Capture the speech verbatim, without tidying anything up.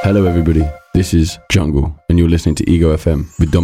Hello everybody, this is Jungle and you're listening to Ego F M with Dom